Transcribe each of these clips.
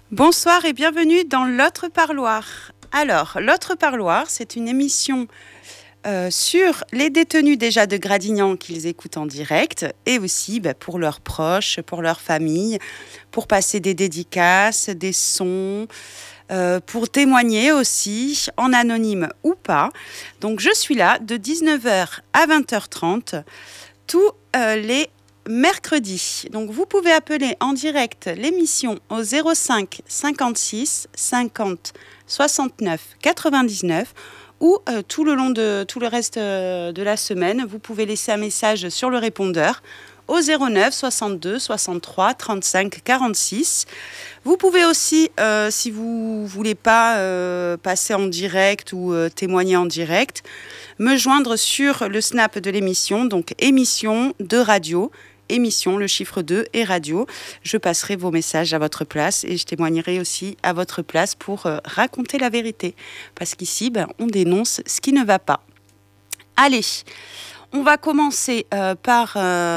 Bonsoir et bienvenue dans l'autre parloir. Alors, l'autre parloir, c'est une émission sur les détenus déjà de Gradignan qu'ils écoutent en direct et aussi pour leurs proches, pour leur famille, pour passer des dédicaces, des sons, pour témoigner aussi, en anonyme ou pas. Donc, je suis là de 19h à 20h30 tous les mercredi. Donc, vous pouvez appeler en direct l'émission au 05 56 50 69 99 ou tout le reste de la semaine, vous pouvez laisser un message sur le répondeur au 09 62 63 35 46. Vous pouvez aussi, si vous voulez pas passer en direct ou témoigner en direct, me joindre sur le snap de l'émission, donc émission de radio, émission, le chiffre 2 et radio. Je passerai vos messages à votre place et je témoignerai aussi à votre place pour raconter la vérité. Parce qu'ici, on dénonce ce qui ne va pas. Allez, on va commencer par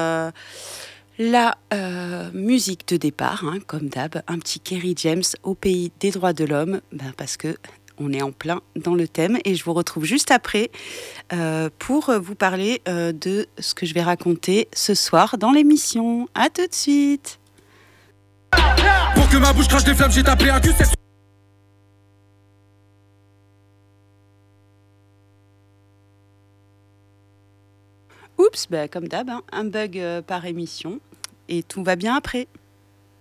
la musique de départ, comme d'hab, un petit Kerry James au pays des droits de l'homme, parce que on est en plein dans le thème et je vous retrouve juste après pour vous parler de ce que je vais raconter ce soir dans l'émission. À tout de suite. Pour que ma bouche crache des flammes, j'ai tapé un cul. Oups, comme d'hab, un bug par émission et tout va bien après.